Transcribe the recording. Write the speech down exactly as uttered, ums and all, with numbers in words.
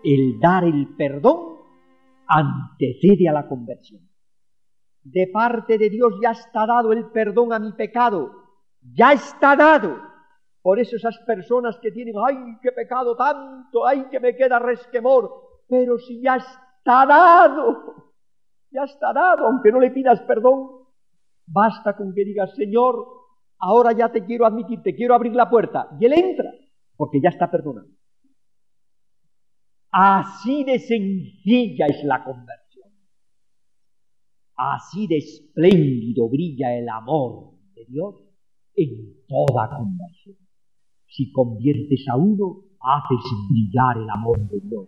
el dar el perdón antecede a la conversión. De parte de Dios ya está dado el perdón a mi pecado, ya está dado. Por eso esas personas que tienen, ¡ay, qué pecado tanto! ¡Ay, que me queda resquemor! Pero si ya está dado, ya está dado, aunque no le pidas perdón, basta con que digas, Señor, ahora ya te quiero admitir, te quiero abrir la puerta, y Él entra, porque ya está perdonado. Así de sencilla es la conversión. Así de espléndido brilla el amor de Dios en toda conversión. Si conviertes a uno, haces brillar el amor de Dios